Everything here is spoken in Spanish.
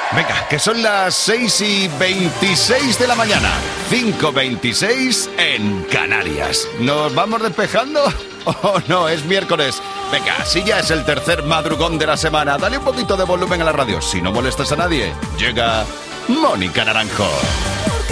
Venga, que son las 6:26 de la mañana, 5:26 en Canarias. ¿Nos vamos despejando? Oh, no, es miércoles. Venga, si ya es el tercer madrugón de la semana, dale un poquito de volumen a la radio. Si no molestas a nadie, llega Mónica Naranjo.